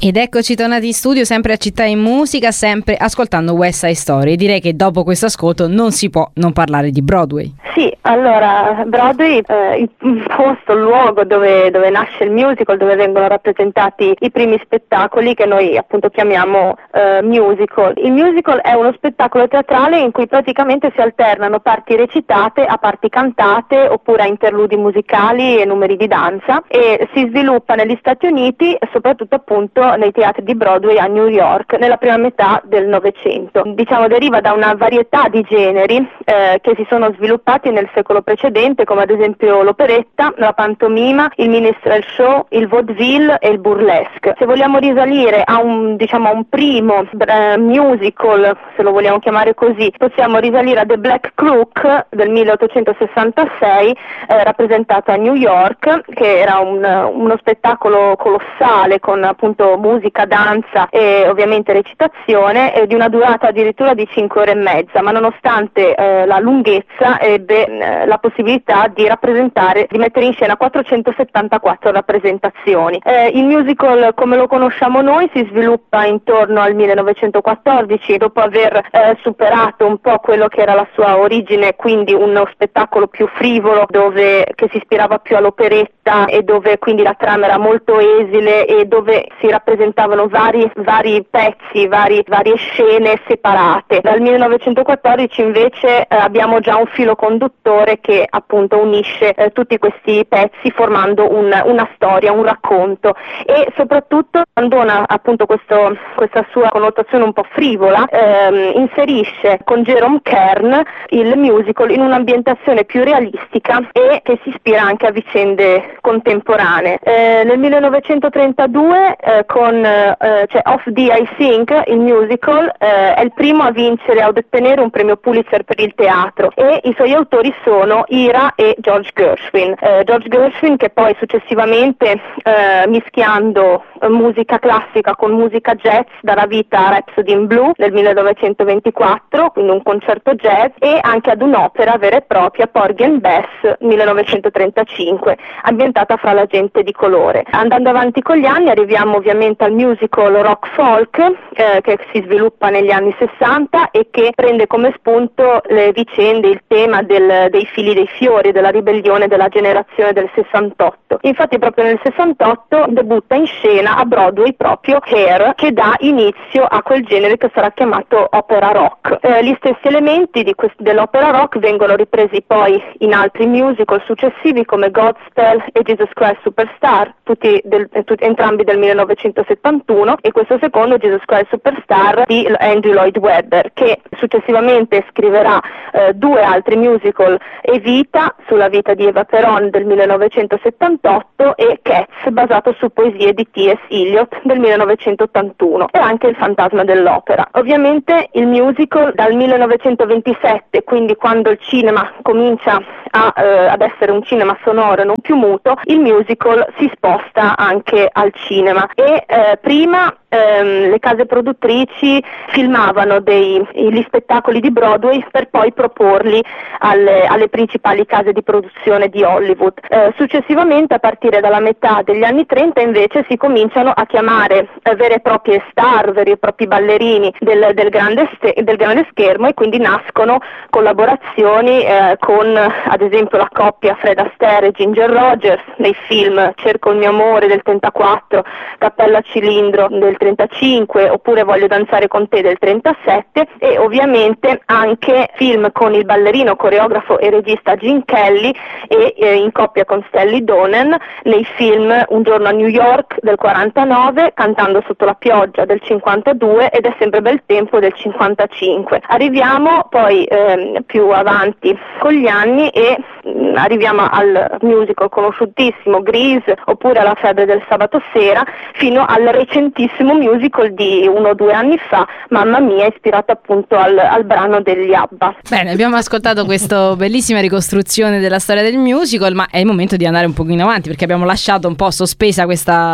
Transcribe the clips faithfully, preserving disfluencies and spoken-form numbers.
Ed eccoci tornati in studio, sempre a Città in Musica, sempre ascoltando West Side Story. Direi che dopo questo ascolto non si può non parlare di Broadway. Sì, allora Broadway, eh, il posto, il luogo dove, dove nasce il musical, dove vengono rappresentati i primi spettacoli che noi appunto chiamiamo eh, musical. Il musical è uno spettacolo teatrale in cui praticamente si alternano parti recitate a parti cantate oppure a interludi musicali e numeri di danza, e si sviluppa negli Stati Uniti, soprattutto appunto nei teatri di Broadway a New York nella prima metà del Novecento. Diciamo deriva da una varietà di generi eh, che si sono sviluppati nel secolo precedente, come ad esempio l'operetta, la pantomima, il minstrel show, il vaudeville e il burlesque. Se vogliamo risalire a un, diciamo, a un primo eh, musical, se lo vogliamo chiamare così, possiamo risalire a The Black Crook del milleottocentosessantasei, eh, rappresentato a New York, che era un, uno spettacolo colossale con appunto musica, danza e ovviamente recitazione, e di una durata addirittura di cinque ore e mezza, ma nonostante eh, la lunghezza ebbe eh, la possibilità di rappresentare, di mettere in scena quattrocentosettantaquattro rappresentazioni. Eh, il musical come lo conosciamo noi si sviluppa intorno al millenovecentoquattordici, dopo aver eh, superato un po' quello che era la sua origine, quindi uno spettacolo più frivolo dove che si ispirava più all'operetta e dove quindi la trama era molto esile e dove si rappresentavano vari, vari pezzi, vari, varie scene separate. Dal millenovecentoquattordici invece eh, abbiamo già un filo conduttore che appunto unisce eh, tutti questi pezzi formando un, una storia, un racconto, e soprattutto abbandona appunto questo, questa sua connotazione un po' frivola, ehm, inserisce con Jerome Kern il musical in un'ambientazione più realistica e che si ispira anche a vicende contemporanee. Eh, nel millenovecentotrentadue eh, con eh, cioè Off the I Think, il musical, eh, è il primo a vincere, a ottenere un premio Pulitzer per il teatro, e i suoi autori sono Ira e George Gershwin. Eh, George Gershwin che poi successivamente eh, mischiando eh, musica classica con musica jazz darà vita a Rhapsody in Blue nel millenovecentoventiquattro, quindi un concerto jazz, e anche ad un'opera vera e propria, Porgy and Bess, millenovecentotrentacinque, ambientata fra la gente di colore. Andando avanti con gli anni arriviamo ovviamente al musical rock folk eh, che si sviluppa negli anni sessanta e che prende come spunto le vicende, il tema del, dei fili dei fiori, della ribellione della generazione del sessantotto. Infatti proprio nel sessantotto debutta in scena a Broadway proprio Hair, che dà inizio a quel genere che sarà chiamato opera rock. Eh, gli stessi elementi di quest- dell'opera rock vengono ripresi poi in altri musical successivi come Godspell e Jesus Christ Superstar, tutti del, tutti, entrambi del millenovecentosettantuno, e questo secondo, Jesus Christ Superstar, di Andrew Lloyd Webber, che successivamente scriverà eh, due altri musical, Evita, sulla vita di Eva Peron del millenovecentosettantotto, e Cats, basato su poesie di T S Eliot del millenovecentottantuno, e anche Il fantasma dell'opera. Ovviamente il musical dal millenovecentoventisette, quindi quando il cinema comincia a, eh, ad essere un cinema sonoro e non più muto, il musical si sposta anche al cinema, e eh, prima ehm, le case produttrici filmavano dei, gli spettacoli di Broadway per poi proporli alle, alle principali case di produzione di Hollywood. Eh, successivamente, a partire dalla metà degli anni trenta, invece si cominciano a chiamare eh, vere e proprie star, veri e propri ballerini del, del, grande, ste- del grande schermo, e quindi nascono collaborazioni eh, con ad esempio la coppia Fred Astaire e Ginger Rogers nei film Cerco il mio amore del trentaquattro, Cappella a cilindro del trentacinque, oppure Voglio danzare con te del trentasette, e ovviamente anche film con il ballerino, coreografo e regista Gene Kelly e eh, in coppia con Stelly Donen nei film Un giorno a New York del quarantanove, Cantando sotto la pioggia del cinquantadue ed È sempre bel tempo del cinquantacinque. Arriviamo poi ehm, più avanti con gli anni e mh, arriviamo al musical conosciutissimo Grease, oppure alla Febbre del sabato sera, fino al recentissimo musical di uno o due anni fa, Mamma Mia, ispirato appunto al, al brano degli ABBA. Bene, abbiamo ascoltato questa bellissima ricostruzione della storia del musical, ma è il momento di andare un pochino avanti, perché abbiamo lasciato un po' sospesa questa, questo questa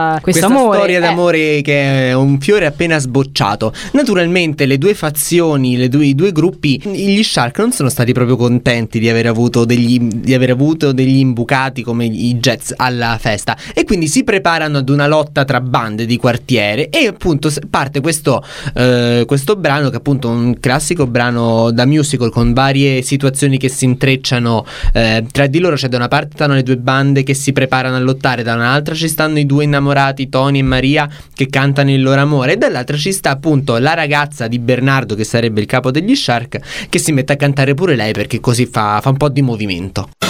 d'amore. storia eh. d'amore che è un fiore appena sbocciato. Naturalmente le due fazioni, le due, i due gruppi, gli Shark non sono stati proprio contenti di aver avuto degli, di aver avuto degli imbucati come i Jets alla festa, e quindi si preparano ad una lotta tra bande di quartiere, e appunto parte questo, eh, questo brano che è appunto un classico brano da musical con varie situazioni che si intrecciano eh, tra di loro. Cioè da una parte stanno le due bande che si preparano a lottare, da un'altra ci stanno i due innamorati Tony e Maria che cantano il loro amore, e dall'altra ci sta appunto la ragazza di Bernardo, che sarebbe il capo degli Shark, che si mette a cantare pure lei perché così fa, fa un po' di movimento.